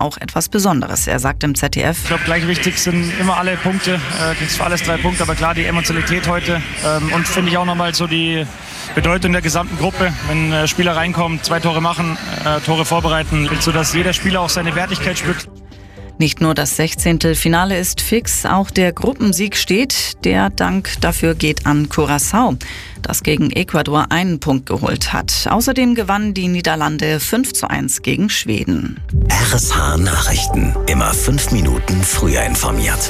auch etwas Besonderes. Er sagt im ZDF: Ich glaube, gleich wichtig sind immer alle Punkte. Kriegst für alles 3 Punkte, aber klar die Emotionalität heute. Und finde ich auch nochmal so die Bedeutung der gesamten Gruppe. Wenn Spieler reinkommen, 2 Tore machen, Tore vorbereiten, willst du, dass jeder Spieler auch seine Wertigkeit spürt. Nicht nur das 16. Finale ist fix, auch der Gruppensieg steht. Der Dank dafür geht an Curaçao, das gegen Ecuador einen Punkt geholt hat. Außerdem gewannen die Niederlande 5:1 gegen Schweden. RSH Nachrichten. Immer 5 Minuten früher informiert.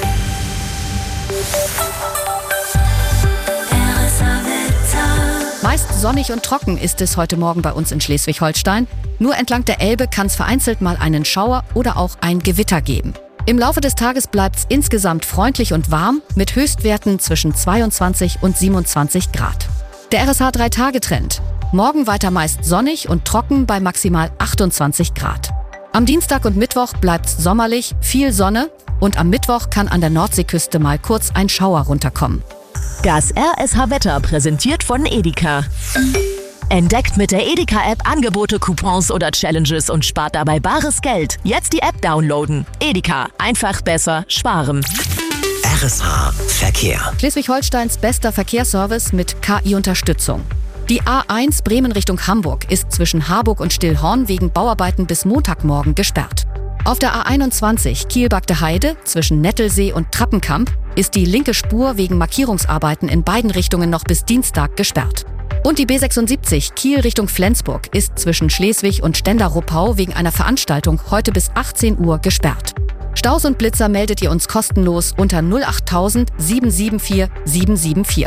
Meist sonnig und trocken ist es heute Morgen bei uns in Schleswig-Holstein. Nur entlang der Elbe kann es vereinzelt mal einen Schauer oder auch ein Gewitter geben. Im Laufe des Tages bleibt es insgesamt freundlich und warm mit Höchstwerten zwischen 22 und 27 Grad. Der RSH 3-Tage-Trend. Morgen weiter meist sonnig und trocken bei maximal 28 Grad. Am Dienstag und Mittwoch bleibt es sommerlich, viel Sonne und am Mittwoch kann an der Nordseeküste mal kurz ein Schauer runterkommen. Das RSH-Wetter präsentiert von Edeka. Entdeckt mit der Edeka-App Angebote, Coupons oder Challenges und spart dabei bares Geld. Jetzt die App downloaden. Edeka. Einfach besser sparen. RSH Verkehr. Schleswig-Holsteins bester Verkehrsservice mit KI-Unterstützung. Die A1 Bremen Richtung Hamburg ist zwischen Harburg und Stillhorn wegen Bauarbeiten bis Montagmorgen gesperrt. Auf der A21 Kiel-Bagde Heide zwischen Nettelsee und Trappenkamp ist die linke Spur wegen Markierungsarbeiten in beiden Richtungen noch bis Dienstag gesperrt. Und die B76 Kiel Richtung Flensburg ist zwischen Schleswig und Stender-Ruppau wegen einer Veranstaltung heute bis 18 Uhr gesperrt. Staus und Blitzer meldet ihr uns kostenlos unter 08000 774 774.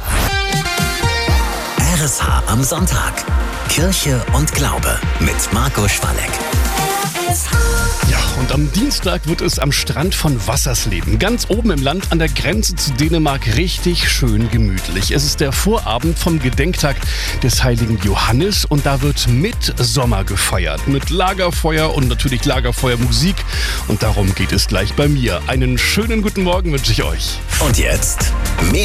RSH am Sonntag. Kirche und Glaube mit Marco Schwalleck. Ja, und am Dienstag wird es am Strand von Wassersleben, ganz oben im Land an der Grenze zu Dänemark, richtig schön gemütlich. Es ist der Vorabend vom Gedenktag des heiligen Johannes und da wird mit Sommer gefeiert, mit Lagerfeuer und natürlich Lagerfeuermusik. Und darum geht es gleich bei mir. Einen schönen guten Morgen wünsche ich euch. Und jetzt